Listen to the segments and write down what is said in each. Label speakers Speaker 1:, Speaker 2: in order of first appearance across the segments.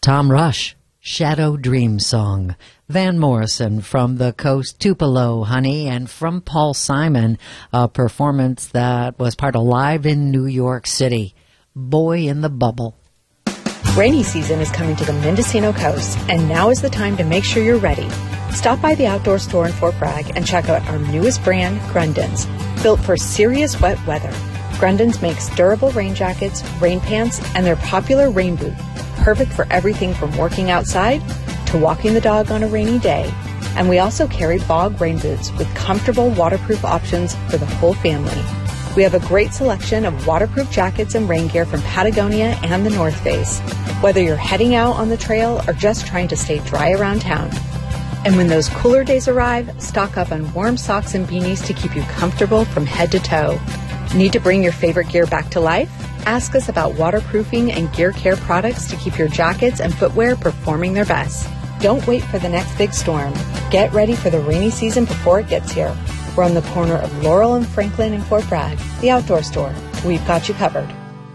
Speaker 1: Tom Rush, Shadow Dream Song. Van Morrison, From the Coast, Tupelo, Honey, and from Paul Simon, a performance that was part of Live in New York City, Boy in the Bubble.
Speaker 2: Rainy season is coming to the Mendocino coast, and now is the time to make sure you're ready. Stop by the outdoor store in Fort Bragg and check out our newest brand, Grundens, built for serious wet weather. Grundens makes durable rain jackets, rain pants, and their popular rain boot, perfect for everything from working outside to walking the dog on a rainy day. And we also carry bog rain boots with comfortable waterproof options for the whole family. We have a great selection of waterproof jackets and rain gear from Patagonia and the North Face, whether you're heading out on the trail or just trying to stay dry around town. And when those cooler days arrive, stock up on warm socks and beanies to keep you comfortable from head to toe. Need to bring your favorite gear back to life? Ask us about waterproofing and gear care products to keep your jackets and footwear performing their best. Don't wait for the next big storm. Get ready for the rainy season before it gets here. We're on the corner of Laurel and Franklin in Fort Bragg, the outdoor store. We've got you covered.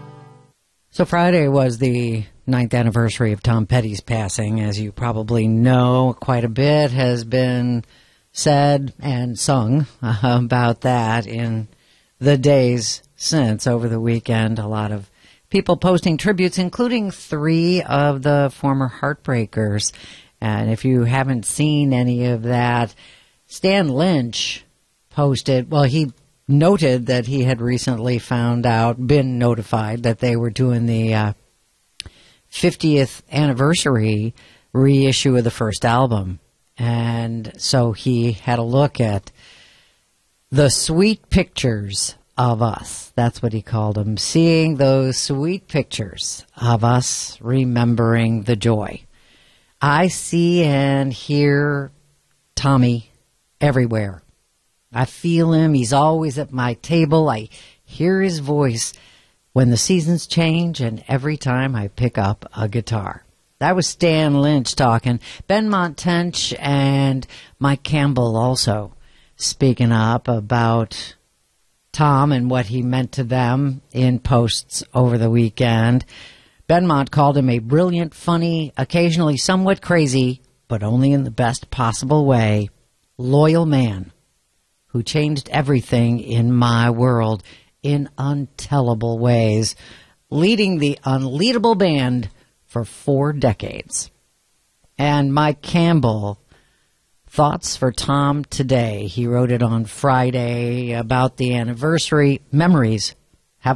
Speaker 1: So Friday was the 9th anniversary of Tom Petty's passing. As you probably know, quite a bit has been said and sung about that in the days since. Over the weekend, a lot of people posting tributes, including 3 of the former Heartbreakers. And if you haven't seen any of that, Stan Lynch posted, well, he noted that he had recently been notified that they were doing the 50th anniversary reissue of the first album. And so he had a look at the sweet pictures of us. That's what he called them. Seeing those sweet pictures of us remembering the joy. I see and hear Tommy everywhere. I feel him. He's always at my table. I hear his voice when the seasons change and every time I pick up a guitar. That was Stan Lynch talking. Ben Montench and Mike Campbell also speaking up about Tom and what he meant to them in posts over the weekend. Benmont called him a brilliant, funny, occasionally somewhat crazy, but only in the best possible way, loyal man who changed everything in my world in untellable ways, leading the Unleadable Band for 4 decades. And Mike Campbell, thoughts for Tom today. He wrote it on Friday about the anniversary, memories